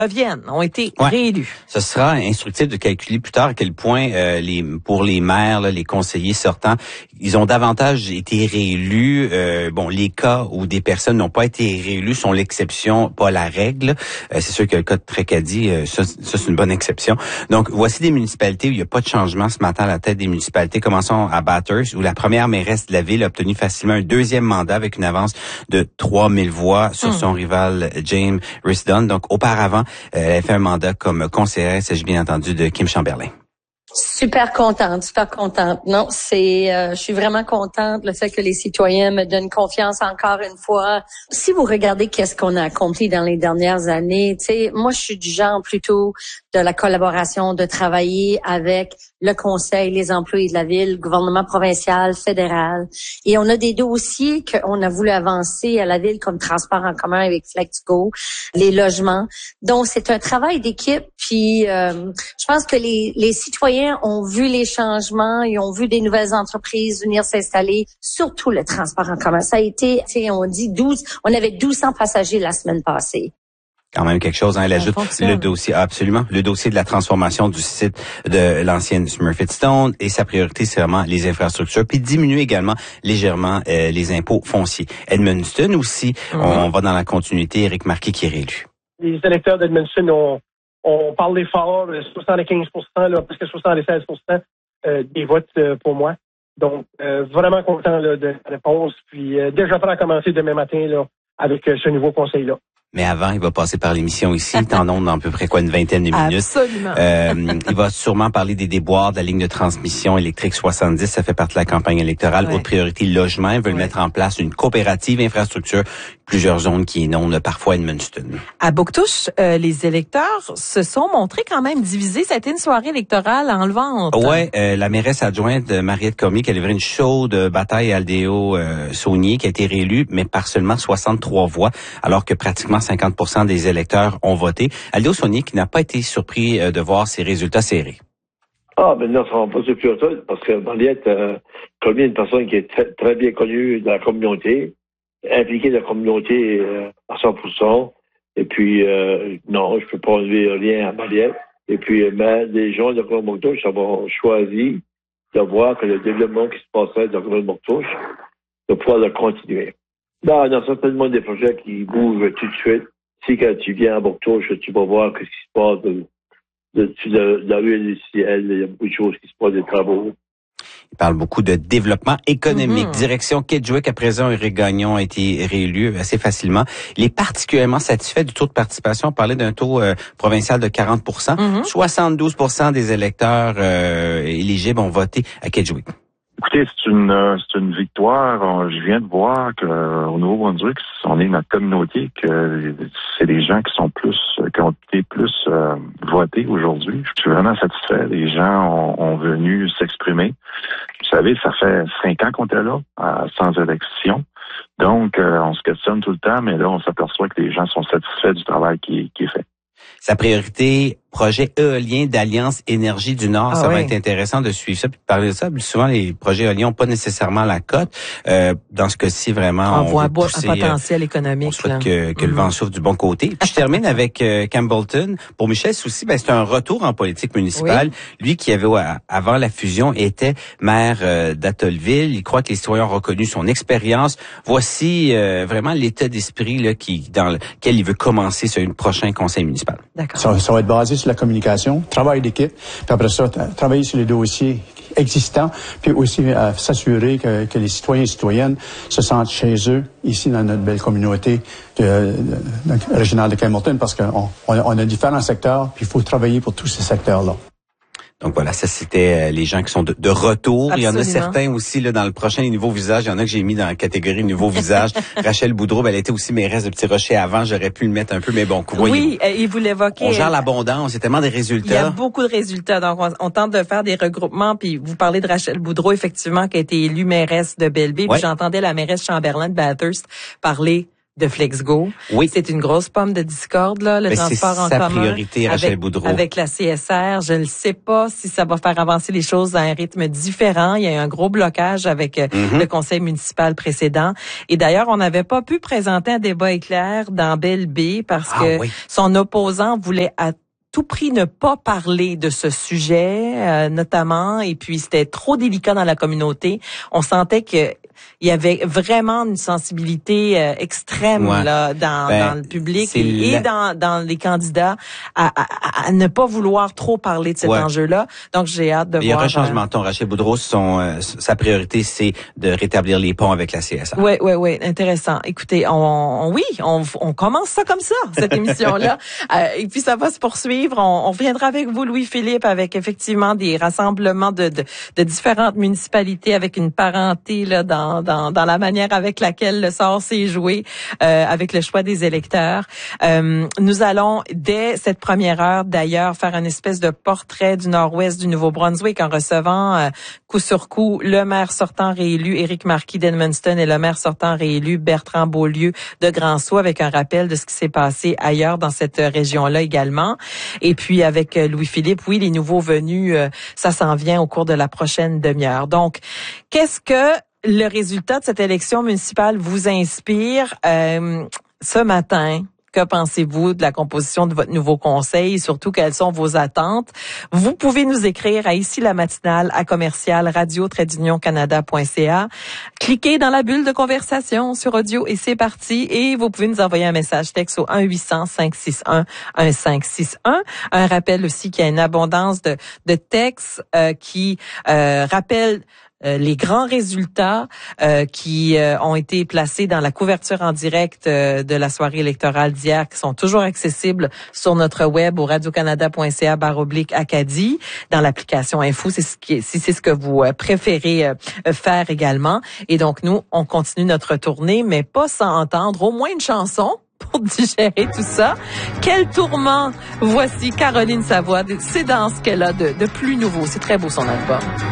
ont été réélus. Ce sera instructif de calculer plus tard à quel point pour les maires, les conseillers sortants, ils ont davantage été réélus. Les cas où des personnes n'ont pas été réélues sont l'exception, pas la règle. C'est sûr que le cas de Tracadie, ça c'est une bonne exception. Donc, voici des municipalités où il n'y a pas de changement ce matin à la tête des municipalités. Commençons à Bathurst, où la première mairesse de la ville a obtenu facilement un deuxième mandat avec une avance de 3000 voix sur son rival James Risdon. Donc, auparavant, elle avait fait un mandat comme conseillère, il s'agit bien entendu de Kim Chamberlain. Super contente. Non, je suis vraiment contente le fait que les citoyens me donnent confiance encore une fois. Si vous regardez qu'est-ce qu'on a accompli dans les dernières années, tu sais, moi je suis du genre plutôt de la collaboration, de travailler avec le conseil, les employés de la ville, le gouvernement provincial, fédéral. Et on a des dossiers qu'on a voulu avancer à la ville comme transport en commun avec FlexGo, les logements. Donc c'est un travail d'équipe. Puis je pense que les citoyens ont vu les changements, ils ont vu des nouvelles entreprises venir s'installer, surtout le transport en commun. Ça a été, on avait 1200 passagers la semaine passée. Quand même quelque chose, elle ajoute le dossier, absolument, le dossier de la transformation du site de l'ancienne Smurfit-Stone et sa priorité, c'est vraiment les infrastructures, puis diminuer également légèrement les impôts fonciers. Edmundston aussi, on va dans la continuité, Éric Marquis qui est réélu. Les électeurs d'Edmundston on parle fort, 75%, presque 76% des votes pour moi. Donc, vraiment content de la réponse. Puis déjà prêt à commencer demain matin avec ce nouveau conseil-là. Mais avant, il va passer par l'émission ici, il est en ondes dans à peu près une vingtaine de minutes. Absolument. Il va sûrement parler des déboires de la ligne de transmission électrique 70, ça fait partie de la campagne électorale. Haute priorité, logement, ils veulent mettre en place une coopérative infrastructure, plusieurs zones qui inondent parfois Edmundston. À Bouctouche, les électeurs se sont montrés quand même divisés. Ça a été une soirée électorale enlevante. La mairesse adjointe Mariette Cormier qui a livré une chaude bataille à Aldéo Saunier qui a été réélue, mais par seulement 63 voix, alors que pratiquement 50% des électeurs ont voté. Aldéo Saunier qui n'a pas été surpris de voir ses résultats serrés. Non, ça ne va pas surpris à ça, parce que Mariette Cormier est une personne qui est très, très bien connue de la communauté, impliquée dans la communauté à 100%. Et puis, non, je peux pas enlever rien à Mariette. Et puis, mais les gens de Cournois-Bouctouche avons choisi de voir que le développement qui se passait dans Cournois-Bouctouche, de pouvoir le continuer. Non, certainement des projets qui bougent tout de suite. Si quand tu viens à Bouctouche, tu vas voir ce qui se passe de la rue et du ciel. Il y a beaucoup de choses qui se passent, des travaux. Il parle beaucoup de développement économique. Direction Kedgewick, à présent, Éric Gagnon a été réélu assez facilement. Il est particulièrement satisfait du taux de participation. On parlait d'un taux provincial de 40%. 72% des électeurs éligibles ont voté à Kedgewick. Écoutez, c'est une victoire. Je viens de voir qu'au Nouveau-Brunswick, on est notre communauté, que c'est des gens qui ont été plus votés aujourd'hui. Je suis vraiment satisfait. Les gens ont venu s'exprimer. Vous savez, ça fait 5 ans qu'on était là, sans élection. Donc, on se questionne tout le temps, mais là, on s'aperçoit que les gens sont satisfaits du travail qui est fait. Sa priorité, projet éolien d'Alliance Énergie du Nord. Ça va être intéressant de suivre ça puis de parler de ça. Souvent, les projets éoliens n'ont pas nécessairement la cote. Dans ce cas-ci, vraiment, on voit un potentiel économique. On souhaite que le vent souffle du bon côté. Puis je termine avec Campbellton. Pour Michel Soucy, c'est un retour en politique municipale. Lui qui avait, avant la fusion, était maire d'Atollville. Il croit que les citoyens ont reconnu son expérience. Voici vraiment l'état d'esprit dans lequel il veut commencer sur une prochain conseil municipal. D'accord. Ça va être basé sur la communication, travail d'équipe, puis après ça, travailler sur les dossiers existants, puis aussi s'assurer que les citoyens et citoyennes se sentent chez eux, ici dans notre belle communauté régionale de Campbellton, parce qu'on a différents secteurs, puis il faut travailler pour tous ces secteurs-là. Donc voilà, ça c'était les gens qui sont de retour. Absolument. Il y en a certains aussi dans le prochain nouveau visage. Il y en a que j'ai mis dans la catégorie nouveau visage. Rachel Boudreau, elle était aussi mairesse de Petit-Rocher avant. J'aurais pu le mettre un peu, mais bon, oui, et vous l'évoquez. On gère l'abondance, c'est tellement des résultats. Il y a beaucoup de résultats. Donc on tente de faire des regroupements. Puis vous parlez de Rachel Boudreau, effectivement, qui a été élue mairesse de Belleville. Puis j'entendais la mairesse Chamberlain de Bathurst parler de FlexGo. Oui. C'est une grosse pomme de discorde, là, le transport en commun. C'est sa priorité, Rachel Boudreau. Avec la CSR, je ne sais pas si ça va faire avancer les choses à un rythme différent. Il y a eu un gros blocage avec le conseil municipal précédent. Et d'ailleurs, on n'avait pas pu présenter un débat éclair dans Belle B parce que son opposant voulait à tout prix ne pas parler de ce sujet, notamment, et puis c'était trop délicat dans la communauté. On sentait que il y avait vraiment une sensibilité extrême là dans le public et dans les candidats à ne pas vouloir trop parler de cet enjeu-là. Donc j'ai hâte de voir. Il y aura un changement de ton. Rachel Boudreau, sa priorité, c'est de rétablir les ponts avec la CSR. Oui, intéressant. Écoutez, on commence ça comme ça, cette émission-là. Et puis ça va se poursuivre. On reviendra avec vous, Louis-Philippe, avec effectivement des rassemblements de différentes municipalités avec une parenté là dans la manière avec laquelle le sort s'est joué, avec le choix des électeurs. Nous allons, dès cette première heure, d'ailleurs, faire une espèce de portrait du nord-ouest du Nouveau-Brunswick en recevant coup sur coup le maire sortant réélu Éric Marquis d'Edmundston et le maire sortant réélu Bertrand Beaulieu de Grand-Sault, avec un rappel de ce qui s'est passé ailleurs dans cette région-là également. Et puis avec Louis-Philippe, oui, les nouveaux venus, ça s'en vient au cours de la prochaine demi-heure. Donc, qu'est-ce que le résultat de cette élection municipale vous inspire ce matin? Que pensez-vous de la composition de votre nouveau conseil et surtout quelles sont vos attentes? Vous pouvez nous écrire à ici la matinale à commercial radio-canada.ca. Cliquez dans la bulle de conversation sur audio et c'est parti. Et vous pouvez nous envoyer un message texte au 1-800-561-1561. Un rappel aussi qu'il y a une abondance de textes qui rappellent les grands résultats qui ont été placés dans la couverture en direct de la soirée électorale d'hier, qui sont toujours accessibles sur notre web au radiocanada.ca/Acadie, dans l'application Info, si c'est ce que vous préférez faire également. Et donc, nous, on continue notre tournée, mais pas sans entendre au moins une chanson pour digérer tout ça. Quel tourment! Voici Caroline Savoie. C'est dans ce qu'elle a de plus nouveau. C'est très beau, son album.